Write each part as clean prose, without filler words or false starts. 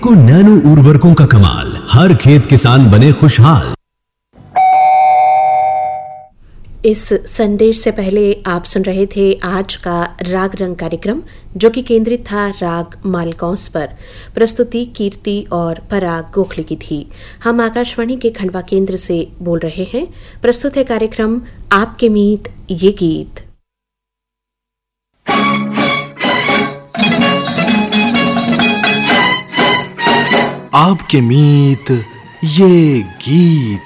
को नैनो उर्वरकों का कमाल, हर खेत किसान बने खुशहाल। इस संदेश से पहले आप सुन रहे थे आज का राग रंग कार्यक्रम, जो कि केंद्रित था राग मालकौंस पर। प्रस्तुति कीर्ति और पराग गोखले की थी। हम आकाशवाणी के खंडवा केंद्र से बोल रहे हैं। प्रस्तुत है कार्यक्रम आपके मीत ये गीत। आपके मीत ये गीत।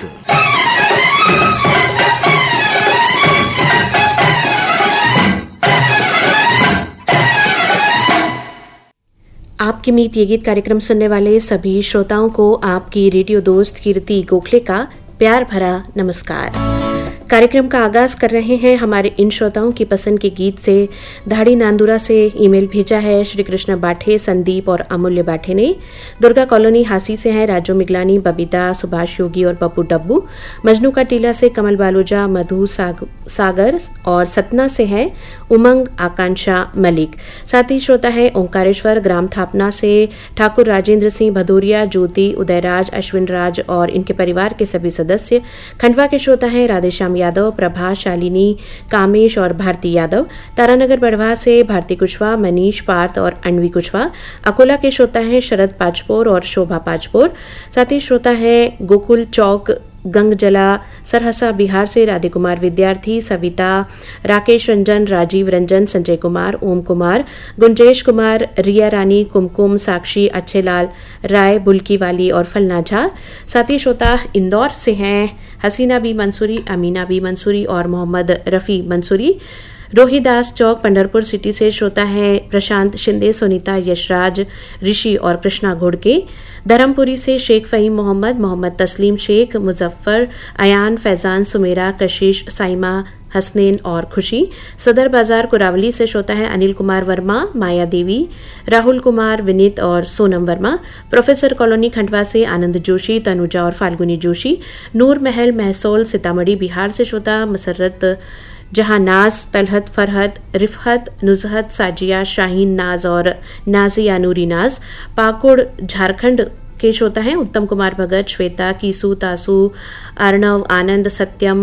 आपके मीत ये गीत कार्यक्रम सुनने वाले सभी श्रोताओं को आपकी रेडियो दोस्त कीर्ति गोखले का प्यार भरा नमस्कार। कार्यक्रम का आगाज कर रहे हैं हमारे इन श्रोताओं की पसंद के गीत से। धाड़ी नांदुरा से ईमेल भेजा है श्री कृष्ण बाठे, संदीप और अमूल्य बाठे ने। दुर्गा कॉलोनी हासी से हैं राजू मिगलानी, बबीता, सुभाष योगी और पप्पू डब्बू। मजनू का टीला से कमल बालूजा, मधु सागर और सतना से है उमंग आकांक्षा मलिक। साथ ही श्रोता है ओंकारेश्वर ग्राम थापना से ठाकुर राजेंद्र सिंह भदौरिया, ज्योति, उदयराज, अश्विन राज और इनके परिवार के सभी सदस्य। खंडवा के श्रोता है राधेश्याम यादव, प्रभा, शालिनी, कामेश और भारती यादव। तारानगर बड़वा से भारती कुशवाहा, मनीष, पार्थ और अनवी कुशवाहा। अकोला के श्रोता है शरद पाचपोर और शोभा पाचपोर। साथ ही श्रोता है गोकुल चौक गंगजला सरहसा बिहार से राधे कुमार विद्यार्थी, सविता, राकेश रंजन, राजीव रंजन, संजय कुमार, ओम कुमार, गुंजेश कुमार, रिया रानी, कुमकुम, साक्षी, अच्छेलाल राय, बुल्की वाली और फलना झा। साथ ही श्रोता इंदौर से हैं हसीना बी मंसूरी, अमीना बी मंसूरी और मोहम्मद रफ़ी मंसूरी। रोहिदास चौक पंढरपुर सिटी से श्रोता है प्रशांत शिंदे, सुनीता, यशराज, ऋषि और कृष्णा घोड़के। धर्मपुरी से शेख फहीम मोहम्मद, मोहम्मद तस्लीम शेख, मुजफ्फर, अयान, फैजान, सुमेरा, कशिश, साइमा, हसनैन और खुशी। सदर बाजार कुरावली से श्रोता है अनिल कुमार वर्मा, माया देवी, राहुल कुमार, विनीत और सोनम वर्मा। प्रोफेसर कॉलोनी खंडवा से आनंद जोशी, तनुजा और फाल्गुनी जोशी। नूर महल महसोल सीतामढ़ी बिहार से श्रोता मसरत जहां नाज, तलहत, फरहत, रिफहत, नुजहत, साजिया, शाहीन नाज और नाजिया नूरी नाज। पाकुड़ झारखंड के श्रोता हैं उत्तम कुमार भगत, श्वेता, कीसू, तासू, अर्णव, आनंद, सत्यम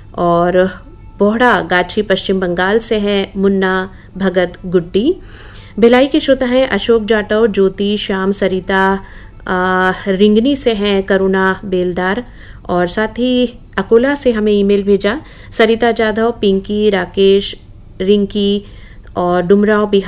और बोहड़ा गाछी पश्चिम बंगाल से है मुन्ना भगत गुड्डी। भिलाई के श्रोता हैं अशोक जाटव, ज्योति, श्याम, सरिता। रिंगनी से हैं करुणा बेलदार और साथ ही अकोला से हमें ईमेल भेजा सरिता जाधव, पिंकी, राकेश, रिंकी और डुमराव बिहार